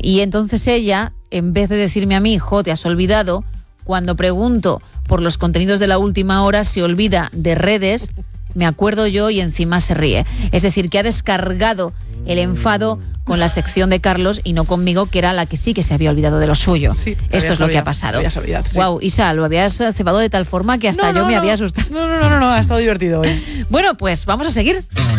Y entonces ella, en vez de decirme a mí, te has olvidado, cuando pregunto por los contenidos de la última hora, se olvida de redes, me acuerdo yo y encima se ríe. Es decir, que ha descargado el enfado con la sección de Carlos y no conmigo, que era la que sí que se había olvidado de lo suyo. Sí, esto es lo que ha pasado. Wow, Isa, lo habías cebado de tal forma que hasta yo me había asustado. No, ha estado divertido hoy. Bueno, pues vamos a seguir.